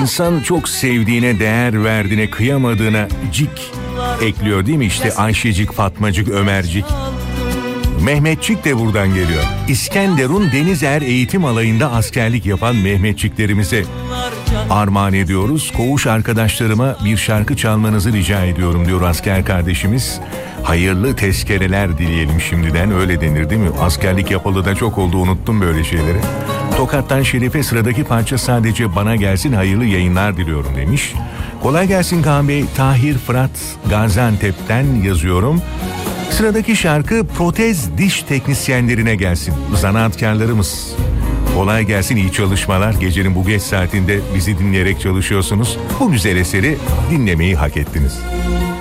İnsan çok sevdiğine, değer verdiğine, kıyamadığına cik ekliyor değil mi? İşte Ayşecik, Fatmacık, Ömercik. Mehmetçik de buradan geliyor. İskenderun Denizer Eğitim Alayı'nda askerlik yapan Mehmetçiklerimize armağan ediyoruz. Koğuş arkadaşlarıma bir şarkı çalmanızı rica ediyorum diyor asker kardeşimiz. Hayırlı tezkereler dileyelim şimdiden, öyle denir değil mi? Askerlik yapalı da çok oldu, unuttum böyle şeyleri. Tokat'tan Şerife, sıradaki parça sadece bana gelsin, hayırlı yayınlar diliyorum demiş. Kolay gelsin Kaan Bey. Tahir Fırat Gaziantep'ten yazıyorum. Sıradaki şarkı protez diş teknisyenlerine gelsin. Zanaatkarlarımız. Kolay gelsin, iyi çalışmalar. Gecenin bu geç saatinde bizi dinleyerek çalışıyorsunuz. Bu güzel eseri dinlemeyi hak ettiniz.